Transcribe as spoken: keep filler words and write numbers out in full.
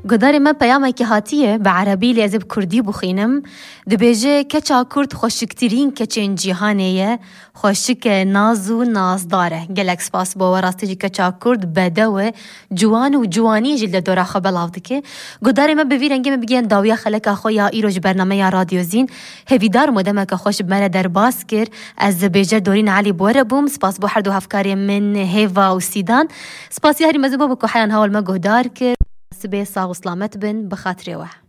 قداري ما بياما كهاتية بعربي لازم كردي بخينم دبيجي كچا كرد خوشكترين كچين جيهانية خوشك نازو نازداره گلک سپاس با وراستی كچا كرد بدوه جوان و جوانی جلد دورا خبلاو دكي قداري ما بفيرنگي ما بگين داوية خلق اخويا ايروج برنامه راديو زين هفيدار مدامك خوش بمرا در باس كر از بيجر دورين علي بوربوم سپاس بو حردو هفكاري من هيفا و سيدان سپاس يهري مزبو بكو حيان هاول ما قهدار كر سبي صاغ وسلامت بن بخاطري وح